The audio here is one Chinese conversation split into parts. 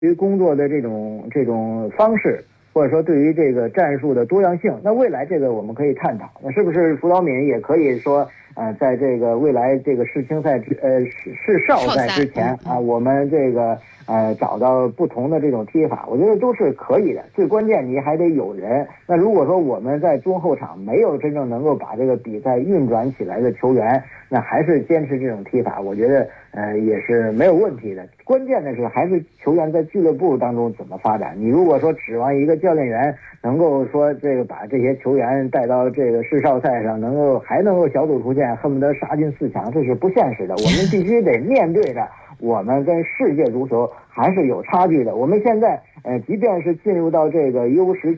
于工作的这种方式，或者说对于这个战术的多样性，那未来这个我们可以探讨，那是不是辅导敏也可以说在这个未来这个世青赛世少赛之前我们这个找到不同的这种踢法，我觉得都是可以的。最关键你还得有人。那如果说我们在中后场没有真正能够把这个比赛运转起来的球员，那还是坚持这种踢法，我觉得也是没有问题的。关键的是还是球员在俱乐部当中怎么发展。你如果说指望一个教练员能够说这个把这些球员带到这个世少赛上，还能够小组出线，恨不得杀进4强，这是不现实的。我们必须得面对着我们跟世界足球还是有差距的。我们现在即便是进入到这个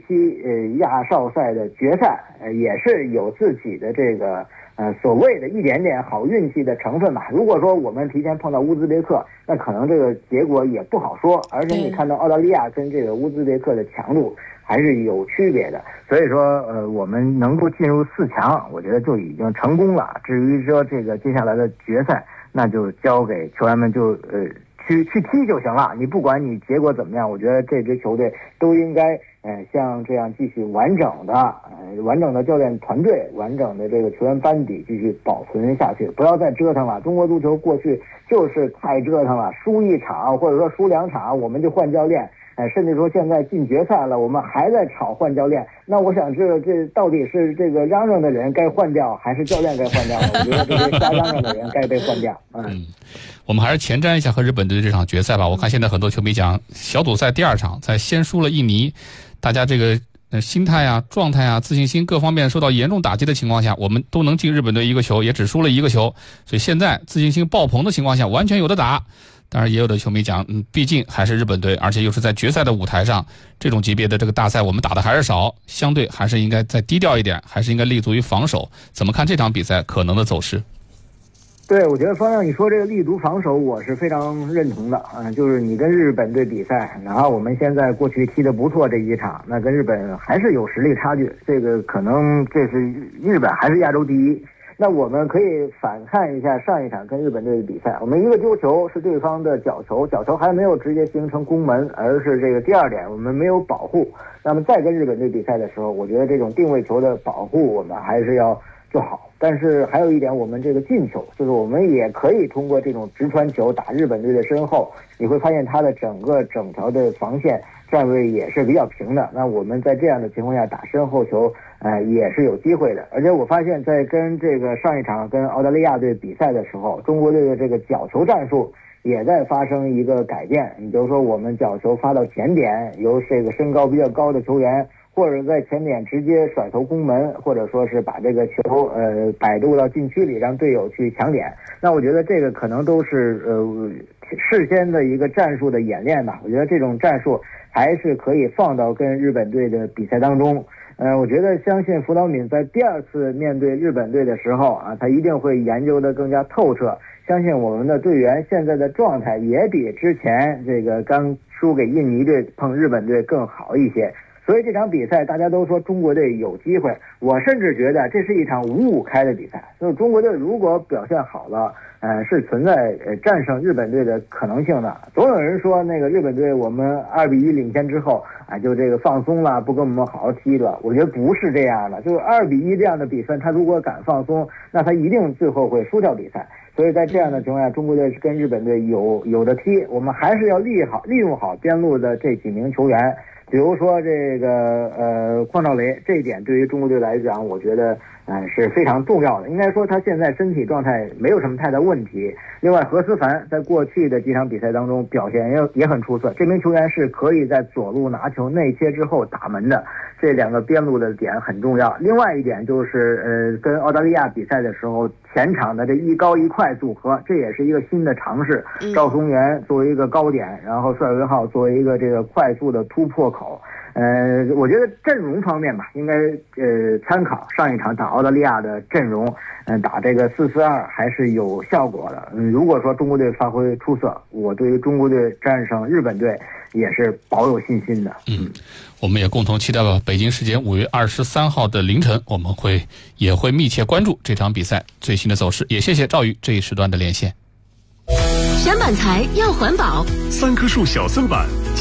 U17亚少赛的决赛，也是有自己的这个所谓的一点点好运气的成分吧。如果说我们提前碰到乌兹别克，那可能这个结果也不好说。而且你看到澳大利亚跟这个乌兹别克的强度还是有区别的，所以说我们能够进入4强，我觉得就已经成功了。至于说这个接下来的决赛，那就交给球员们就去踢就行了。你不管你结果怎么样，我觉得这支球队都应该像这样继续完整的教练团队，完整的这个球员班底继续保存下去，不要再折腾了。中国足球过去就是太折腾了，输1场或者说输2场我们就换教练，甚至说现在进决赛了，我们还在吵换教练。那我想这到底是这个嚷嚷的人该换掉，还是教练该换掉呢？我觉得这些瞎嚷嚷的人该被换掉。 我们还是前瞻一下和日本队这场决赛吧。我看现在很多球迷讲小组赛第2场在先输了印尼，大家这个心态啊、状态啊、自信心各方面受到严重打击的情况下，我们都能进日本队1个球，也只输了1个球，所以现在自信心爆棚的情况下，完全有得打。当然也有的球迷讲毕竟还是日本队，而且又是在决赛的舞台上，这种级别的这个大赛我们打的还是少，相对还是应该再低调一点，还是应该立足于防守。怎么看这场比赛可能的走势？ 对，我觉得方亮你说这个立足防守我是非常认同的就是你跟日本队比赛，然后我们现在过去踢得不错这几场，那跟日本还是有实力差距，这个可能这是日本还是亚洲第一。那我们可以反看一下上一场跟日本队的比赛，我们一个丢球是对方的角球还没有直接形成攻门，而是这个第2点我们没有保护。那么再跟日本队比赛的时候，我觉得这种定位球的保护我们还是要做好。但是还有一点，我们这个进球就是我们也可以通过这种直传球打日本队的身后，你会发现他的整条的防线站位也是比较平的。那我们在这样的情况下打身后球也是有机会的。而且我发现在跟这个上一场跟澳大利亚队比赛的时候，中国队的这个角球战术也在发生一个改变。你比如说我们角球发到前点，由这个身高比较高的球员或者在前点直接甩头攻门，或者说是把这个球摆渡到禁区里让队友去抢点。那我觉得这个可能都是事先的一个战术的演练吧。我觉得这种战术还是可以放到跟日本队的比赛当中。我觉得相信辅导敏在第2次面对日本队的时候他一定会研究的更加透彻。相信我们的队员现在的状态也比之前这个刚输给印尼队碰日本队更好一些。所以这场比赛大家都说中国队有机会，我甚至觉得这是一场5-5开的比赛。就是中国队如果表现好了，是存在战胜日本队的可能性的。总有人说那个日本队我们2-1领先之后就这个放松了，不跟我们好好踢了。我觉得不是这样的，就是2-1这样的比分，他如果敢放松，那他一定最后会输掉比赛。所以在这样的情况下，中国队跟日本队有的踢，我们还是要利用好边路的这几名球员。比如说这个邝兆雷，这一点对于中国队来讲，我觉得是非常重要的。应该说他现在身体状态没有什么太大问题。另外何思凡在过去的几场比赛当中表现也很出色，这名球员是可以在左路拿球内切之后打门的，这2个边路的点很重要。另外一点就是跟澳大利亚比赛的时候，前场的这一高一快组合，这也是一个新的尝试。赵松元作为一个高点，然后帅文浩作为一个这个快速的突破口。我觉得阵容方面吧，应该参考上一场打澳大利亚的阵容，打这个4-4-2还是有效果的。如果说中国队发挥出色，我对于中国队战胜日本队也是保有信心的。 我们也共同期待吧。北京时间5月23号的凌晨，我们也会密切关注这场比赛最新的走势。也谢谢赵宇这一时段的连线。 选板材要环保， 3棵树小森板